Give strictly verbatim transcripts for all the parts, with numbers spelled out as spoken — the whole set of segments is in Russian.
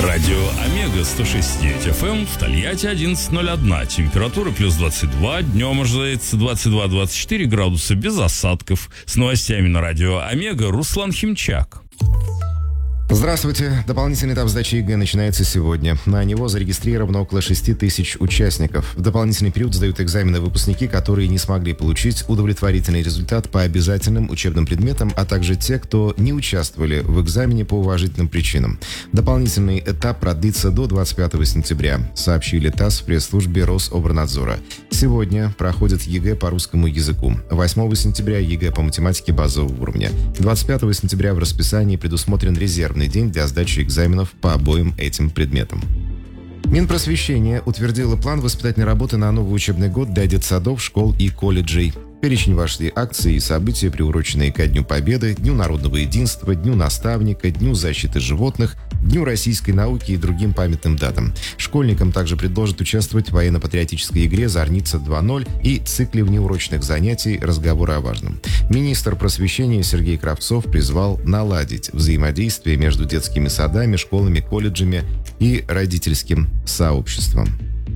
Радио Омега сто шесть и девять эф эм в Тольятти одиннадцать ноль один. Температура плюс двадцать два. Днем ожидается двадцать два - двадцать четыре градуса без осадков. С новостями на Радио Омега Руслан Химчак. Здравствуйте. Дополнительный этап сдачи ЕГЭ начинается сегодня. На него зарегистрировано около шести тысяч участников. В дополнительный период сдают экзамены выпускники, которые не смогли получить удовлетворительный результат по обязательным учебным предметам, а также те, кто не участвовали в экзамене по уважительным причинам. Дополнительный этап продлится до двадцать пятого сентября, сообщили ТАСС в пресс-службе Рособорнадзора. Сегодня проходит ЕГЭ по русскому языку. восьмого сентября ЕГЭ по математике базового уровня. двадцать пятого сентября в расписании предусмотрен резервный день для сдачи экзаменов по обоим этим предметам. Минпросвещение утвердило план воспитательной работы на новый учебный год для детсадов, школ и колледжей. В перечень вошли акции и события, приуроченные ко Дню Победы, Дню народного единства, Дню наставника, Дню защиты животных, Дню российской науки и другим памятным датам. Школьникам также предложат участвовать в военно-патриотической игре «Зорница два ноль» и цикле внеурочных занятий «Разговоры о важном». Министр просвещения Сергей Кравцов призвал наладить взаимодействие между детскими садами, школами, колледжами и родительским сообществом.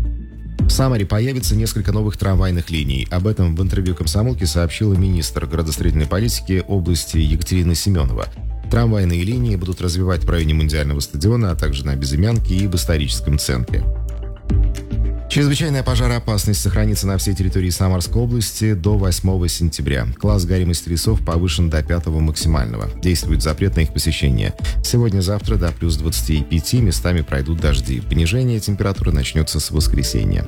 В Самаре появится несколько новых трамвайных линий. Об этом в интервью «Комсомолке» сообщила министр градостроительной политики области Екатерина Семенова. Трамвайные линии будут развивать в районе Мундиального стадиона, а также на Безымянке и в историческом центре. Чрезвычайная пожароопасность сохранится на всей территории Самарской области до восьмого сентября. Класс горимости лесов повышен до пятого максимального. Действует запрет на их посещение. Сегодня-завтра до плюс двадцати пяти местами пройдут дожди. Понижение температуры начнется с воскресенья.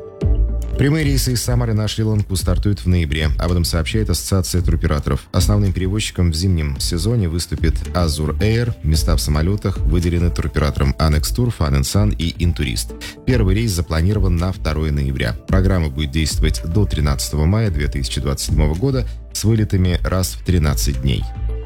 Прямые рейсы из Самары на Шри-Ланку стартуют в ноябре. Об этом сообщает Ассоциация туроператоров. Основным перевозчиком в зимнем сезоне выступит Azur Air. Места в самолетах выделены туроператорам Annex Tour, Fun and Sun и Интурист. Первый рейс запланирован на второго ноября. Программа будет действовать до тринадцатого мая две тысячи двадцать седьмого года с вылетами раз в тринадцать дней.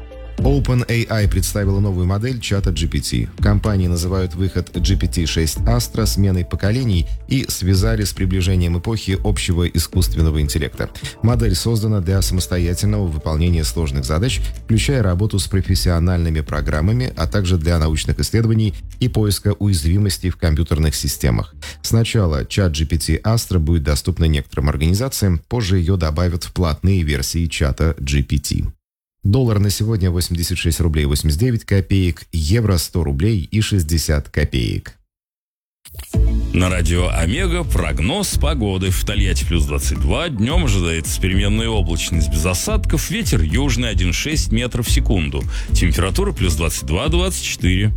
OpenAI представила новую модель чата джи пи ти. В компании называют выход джи пи ти шесть Astra сменой поколений и связали с приближением эпохи общего искусственного интеллекта. Модель создана для самостоятельного выполнения сложных задач, включая работу с профессиональными программами, а также для научных исследований и поиска уязвимостей в компьютерных системах. Сначала чат джи пи ти Astra будет доступна некоторым организациям, позже ее добавят в платные версии чата джи пи ти. Доллар на сегодня восемьдесят шесть рублей восемьдесят девять копеек, евро сто рублей и шестьдесят копеек. На Радио Омега прогноз погоды. В Тольятти плюс двадцать два. Днем ожидается переменная облачность без осадков. Ветер южный один и шесть метров в секунду. Температура плюс двадцать два - двадцать четыре.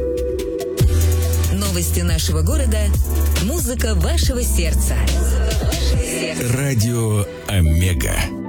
Новости нашего города. Музыка вашего сердца. Радио Омега.